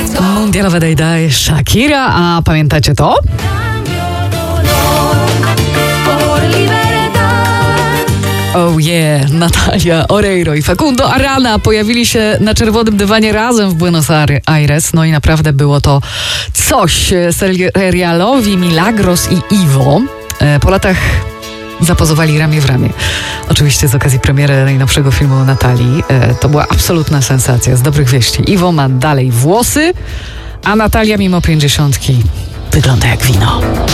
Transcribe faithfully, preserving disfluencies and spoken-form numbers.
Mundialowe Day Day Shakira, a pamiętacie to? Oh yeah, Natalia Oreiro i Facundo Arana pojawili się na czerwonym dywanie razem w Buenos Aires. No i naprawdę było to coś. Serialowi Milagros i Iwo po latach zapozowali ramię w ramię. Oczywiście z okazji premiery najnowszego filmu Natalii. To była absolutna sensacja. Z dobrych wieści. Iwo ma dalej włosy, a Natalia mimo pięćdziesiątki wygląda jak wino.